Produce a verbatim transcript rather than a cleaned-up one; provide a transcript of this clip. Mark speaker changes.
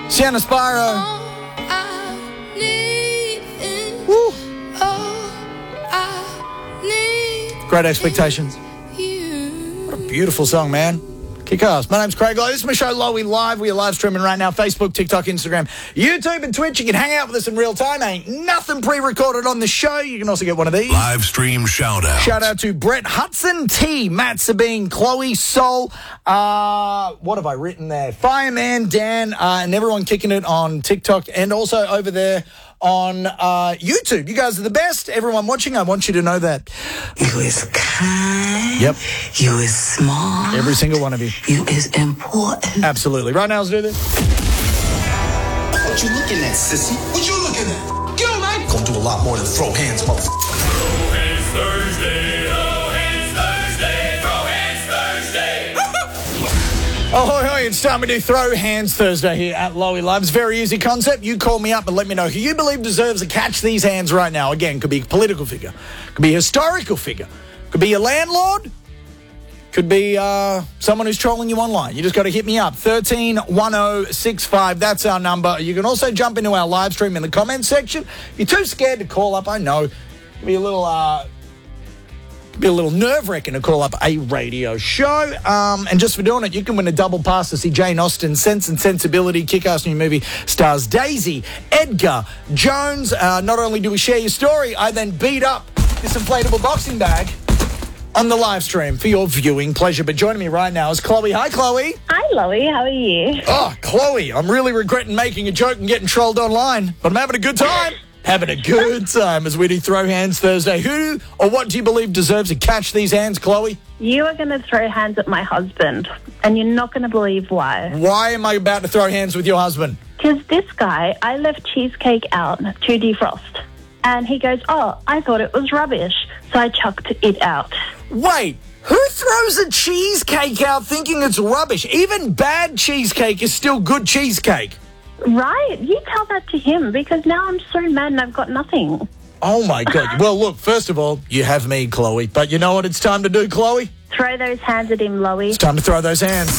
Speaker 1: Sienna Spyro.
Speaker 2: All I need is,
Speaker 1: Woo.
Speaker 2: all I need
Speaker 1: Great Expectations.
Speaker 2: is you.
Speaker 1: What a beautiful song, man. Kick ass. My name's Craig Lowe. This is my show, Lowy Live. We are live streaming right now. Facebook, TikTok, Instagram, YouTube, and Twitch. You can hang out with us in real time. Ain't nothing pre-recorded on the show. You can also get one of these.
Speaker 3: Live stream shout out.
Speaker 1: Shout out to Brett Hudson, T, Matt Sabine, Chloe, Sol. Uh, what have I written there? Fireman, Dan, uh, and everyone kicking it on TikTok and also over there on uh, YouTube. You guys are the best. Everyone watching, I want you to know that.
Speaker 4: You is kind.
Speaker 1: Yep.
Speaker 4: You is smart.
Speaker 1: Every single one of you.
Speaker 4: You is important.
Speaker 1: Absolutely. Right now, let's do this.
Speaker 5: What you looking at, sissy? What you looking at? Get on, man. Gonna do a lot more than throw hands, motherfucker.
Speaker 6: It's Thursday, oh, it's Thursday, throw hands Thursday.
Speaker 1: Oh, hoi, hoi, it's time to do Throw Hands Thursday here at Lowy Live. It's a very easy concept. You call me up and let me know who you believe deserves to catch these hands right now. Again, could be a political figure, could be a historical figure, could be a landlord, could be uh, someone who's trolling you online. You just got to hit me up, thirteen one oh six five. That's our number. You can also jump into our live stream in the comments section. If you're too scared to call up, I know. It can be a little... Uh, be a little nerve-wracking to call up a radio show. Um, and just for doing it, you can win a double pass to see Jane Austen's Sense and Sensibility kick-ass new movie. Stars Daisy, Edgar, Jones. Uh, not only do we share your story, I then beat up this inflatable boxing bag on the live stream for your viewing pleasure. But joining me right now is Chloe. Hi, Chloe.
Speaker 7: Hi, Lowy. How are you?
Speaker 1: Oh, Chloe, I'm really regretting making a joke and getting trolled online, but I'm having a good time. Having a good time as we do Throw Hands Thursday. Who or what do you believe deserves to catch these hands, Chloe?
Speaker 7: You are going to throw hands at my husband, and you're not going to believe why.
Speaker 1: Why am I about to throw hands with your husband?
Speaker 7: Because this guy, I left cheesecake out to defrost, and he goes, oh, I thought it was rubbish, so I chucked it out.
Speaker 1: Wait, who throws a cheesecake out thinking it's rubbish? Even bad cheesecake is still good cheesecake.
Speaker 7: Right? You tell that to him, because now I'm so mad and I've got nothing.
Speaker 1: Oh, my God. Well, look, first of all, you have me, Chloe. But you know what it's time to do, Chloe?
Speaker 7: Throw those hands at him, Lowy.
Speaker 1: It's time to throw those hands.